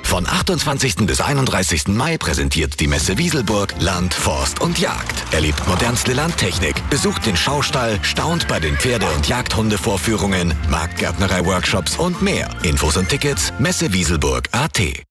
Von 28. bis 31. Mai präsentiert die Messe Wieselburg Land, Forst und Jagd. Erlebt modernste Landtechnik, besucht den Schaustall, staunt bei den Pferde- und Jagdhundevorführungen, Marktgärtnerei-Workshops und mehr. Infos und Tickets messewieselburg.at.